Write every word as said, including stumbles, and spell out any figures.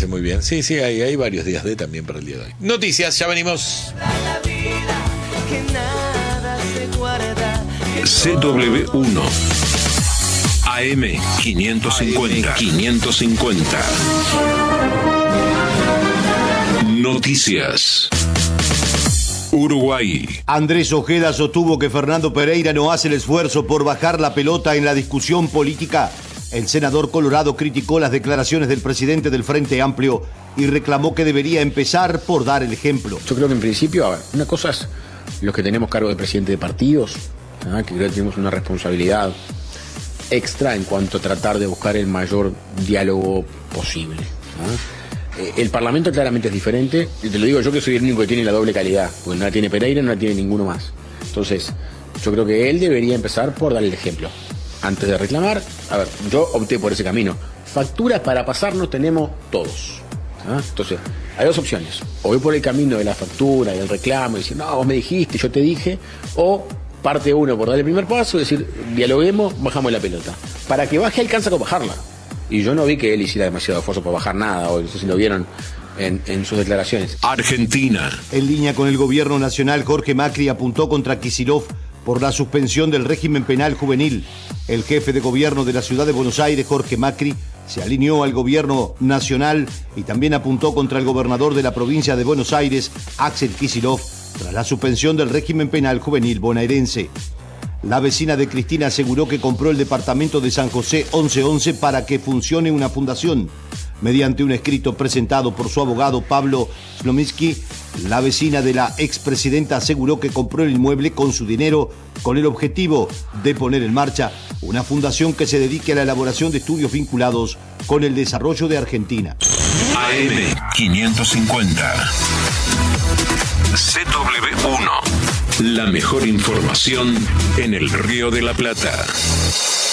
parece muy bien. Sí, sí, hay, hay varios días de también para el día de hoy. Noticias, ya venimos. C W uno A M quinientos cincuenta. quinientos cincuenta. Noticias. Uruguay. Andrés Ojeda sostuvo que Fernando Pereira no hace el esfuerzo por bajar la pelota en la discusión política. El senador colorado criticó las declaraciones del presidente del Frente Amplio y reclamó que debería empezar por dar el ejemplo. Yo creo que en principio, a ver, una cosa es los que tenemos cargo de presidente de partidos, ¿ah? que creo que tenemos una responsabilidad extra en cuanto a tratar de buscar el mayor diálogo posible. ¿Ah? Eh, el Parlamento claramente es diferente, y te lo digo yo que soy el único que tiene la doble calidad, porque no la tiene Pereira, no la tiene ninguno más. Entonces, yo creo que él debería empezar por dar el ejemplo. Antes de reclamar, a ver, yo opté por ese camino. Facturas para pasarnos tenemos todos. ¿Ah? Entonces, hay dos opciones. O voy por el camino de la factura y el reclamo y decir, no, vos me dijiste, yo te dije, o parte uno por dar el primer paso y decir, dialoguemos, bajamos la pelota. Para que baje alcanza con bajarla. Y yo no vi que él hiciera demasiado esfuerzo por bajar nada, o no sé si lo vieron en, en sus declaraciones. Argentina. En línea con el gobierno nacional, Jorge Macri apuntó contra Kicillof por la suspensión del régimen penal juvenil. El jefe de gobierno de la ciudad de Buenos Aires, Jorge Macri, se alineó al gobierno nacional y también apuntó contra el gobernador de la provincia de Buenos Aires, Axel Kicillof, tras la suspensión del régimen penal juvenil bonaerense. La vecina de Cristina aseguró que compró el departamento de San José once once para que funcione una fundación. Mediante un escrito presentado por su abogado Pablo Slominsky, la vecina de la expresidenta aseguró que compró el inmueble con su dinero con el objetivo de poner en marcha una fundación que se dedique a la elaboración de estudios vinculados con el desarrollo de Argentina. A M quinientos cincuenta. C W uno. La mejor información en el Río de la Plata.